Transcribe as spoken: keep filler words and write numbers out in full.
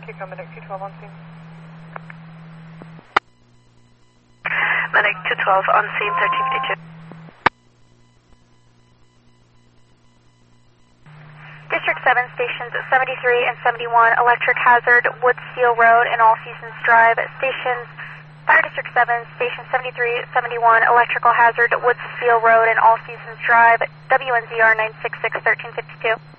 Kiko, Medic two twelve on scene. Medic two twelve on scene, thirteen fifty-two. District seven, stations seventy-three and seventy-one, electric hazard, Woodsteel Road and All Seasons Drive. Stations, Fire District seven, station seventy-three, seventy-one, electrical hazard, Woodsteel Road and All Seasons Drive. W N Z R nine six six, thirteen fifty-two.